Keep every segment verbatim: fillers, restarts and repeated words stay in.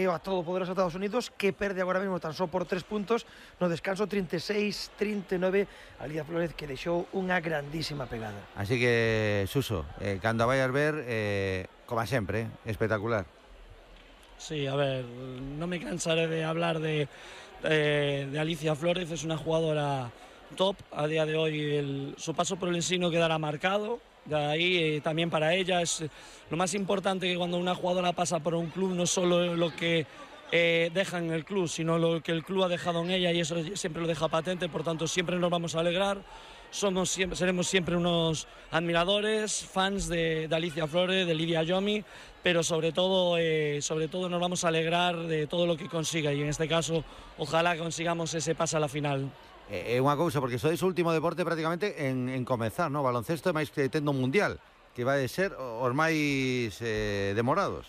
a todo poderoso Estados Unidos, que perde agora mesmo tan só por tres puntos no descanso treinta e seis a trinta e nove a Lidia Flores, que deixou unha grandísima pegada. Así que, Suso, eh, cando a vayas ver, eh, como sempre, eh, espectacular. Sí, a ver, no me cansaré de hablar de, de, de Alicia Flores, es una jugadora top a día de hoy. El, su paso por el Ensino quedará marcado. De ahí eh, también para ella es lo más importante, que cuando una jugadora pasa por un club no solo lo que eh, deja en el club, sino lo que el club ha dejado en ella, y eso siempre lo deja patente. Por tanto, siempre nos vamos a alegrar. Somos siempre, seremos siempre unos admiradores, fans de, de Alicia Flores, de Lidia Yomi, pero sobre todo, eh, sobre todo nos vamos a alegrar de todo lo que consiga, y en este caso ojalá consigamos ese pase a la final. É eh, unha cousa, porque sois o último deporte prácticamente en, en comezar, no? Baloncesto é máis que tendo un mundial, que vai ser os máis eh, demorados.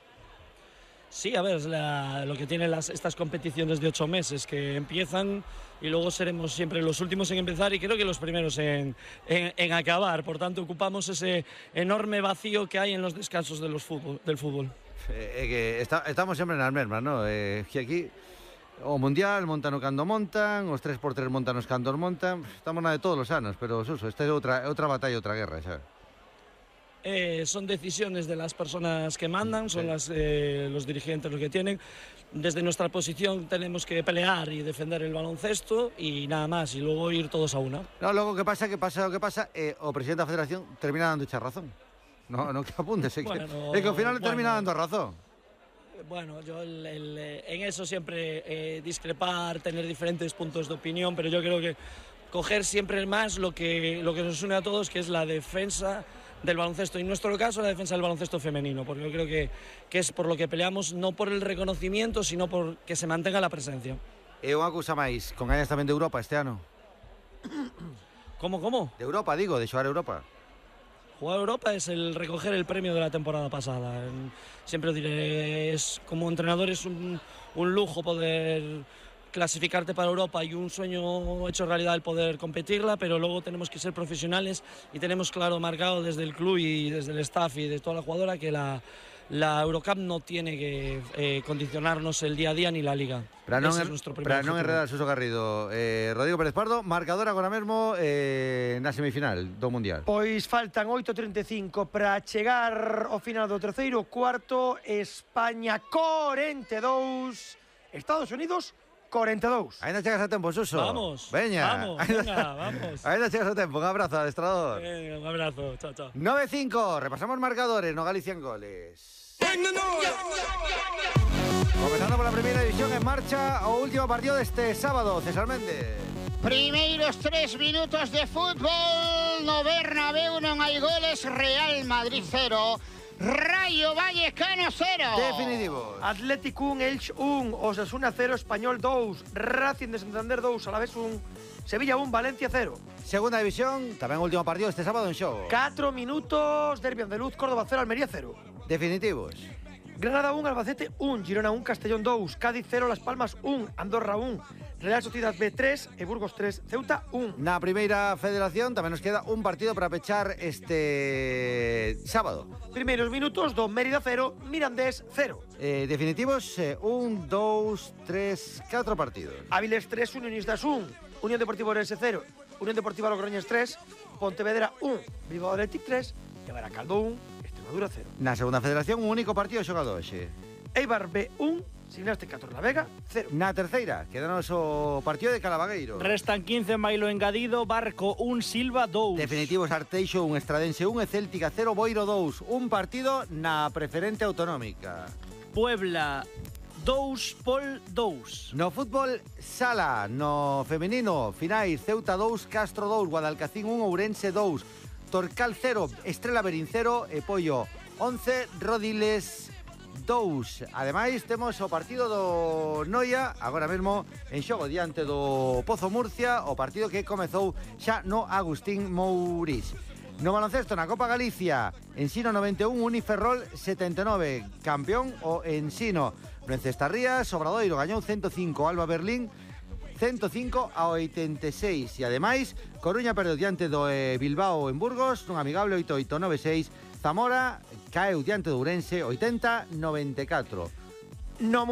Sí, a ver, es la, lo que tienen las, estas competiciones de ocho meses, que empiezan y luego seremos siempre los últimos en empezar y creo que los primeros en, en, en acabar. Por tanto, ocupamos ese enorme vacío que hay en los descansos de los fútbol, del fútbol. É eh, que está, estamos sempre nas mesmas, no? Eh, que aquí o mundial montan cando montan, os tres por tres montan os cando montan, estamos na de todos os anos, pero Suso, esta é outra, outra batalla, outra guerra, xa. Eh, son decisiones de las personas que mandan, son las, eh, los dirigentes los que tienen. Desde nuestra posición tenemos que pelear y defender el baloncesto y nada más, y luego ir todos a una. No, logo que pasa, que pasa o que pasa, eh, o presidente da federación termina dando xa razón. No, no que apuntes, é que, bueno, é que ao final bueno, termina dando razón. Bueno, yo el, el, en eso siempre eh, discrepar, tener diferentes puntos de opinión, pero yo creo que coger siempre más lo que, lo que nos une a todos, que es la defensa del baloncesto, y en nuestro caso la defensa del baloncesto femenino, porque yo creo que, que es por lo que peleamos, no por el reconocimiento, sino por que se mantenga la presencia. E unha cousa máis, con gañas tamén de Europa este ano. ¿Cómo, cómo? De Europa, digo, de xogar Europa. Jugar a Europa es el recoger el premio de la temporada pasada. Siempre diré, es, como entrenador es un, un lujo poder clasificarte para Europa y un sueño hecho realidad el poder competirla, pero luego tenemos que ser profesionales y tenemos claro marcado desde el club y desde el staff y de toda la jugadora que la, la Eurocup no tiene que eh, condicionarnos el día a día ni la Liga. Para non, Ese er, es nuestro primer para non objetivo. enredar Suso Garrido, eh, Rodrigo Pérez Pardo, marcador agora mesmo eh, na semifinal do Mundial. Pois faltan oito e trinta e cinco para chegar ao final do terceiro cuarto. España corenta e dous, Estados Unidos corenta e dous. Ainda chegas a tempo, Suso. Vamos, Veña. vamos, venga, vamos. Ainda chegas a tempo, un abrazo, adestrador. Venga, un abrazo, chao, chao. nove cinco, repasamos marcadores no Galician Goles. Comenzando por la primera división, en marcha o último partido deste sábado, César Méndez. Primeiros tres minutos de fútbol no Bernabéu, non hai goles. Real Madrid cero, Rayo Vallecano cero. Definitivos. Atlético un, Elche un, Osasuna cero, Español dous, Racing de Santander dous, Alavés un, Sevilla un, Valencia cero. Segunda división, tamén último partido este sábado en xogo. catro minutos, Derbi Andaluz, Córdoba cero, Almería cero. Definitivos. Granada un, Albacete un, Girona un, Castellón dos, Cádiz cero, Las Palmas un, Andorra un, Real Sociedad B tres e Burgos tres, Ceuta un. Na primeira federación tamén nos queda un partido para pechar este sábado. Primeiros minutos do Mérida cero, Mirandés cero. Eh, definitivos, eh, un, dous, tres, catro partidos. Áviles tres, Unionistas un, Unión Deportiva Orense cero, Unión Deportiva Logroñés tres, Pontevedra un, Bilbao Athletic tres e Baracaldo un, Extremadura cero. Na segunda federación, un único partido xogado hoxe. Eibar B un, Gimnástica Torrelavega cero. Na terceira, quedanos o partido de Calavagueiro. Restan quince en bailo engadido, Barco un, Silva dous. Definitivos, Arteixo un, Estradense un e Céltica cero, Boiro dous. Un partido na preferente autonómica. Puebla dous, Pol dous. No fútbol sala, no femenino, finais, Ceuta dous, Castro dous, Guadalcacín un, Ourense dous, Torcal cero, Estrela Berín cero e Pollo once, Rodiles dous. Ademais, temos o partido do Noia agora mesmo en xogo diante do Pozo Murcia, o partido que comezou xa no Agustín Mouriz. No baloncesto, na Copa Galicia, Ensino noventa e un, Uniferrol setenta e nove, campeón o Ensino. No Encestarrías, Obradoiro gañou ciento cinco, Alba Berlín ciento cinco a oitenta e seis. E ademais, Coruña perdeu diante do eh, Bilbao en Burgos nun amigable oito oito nove seis. Zamora caeu diante do Ourense oitenta a noventa e catro. No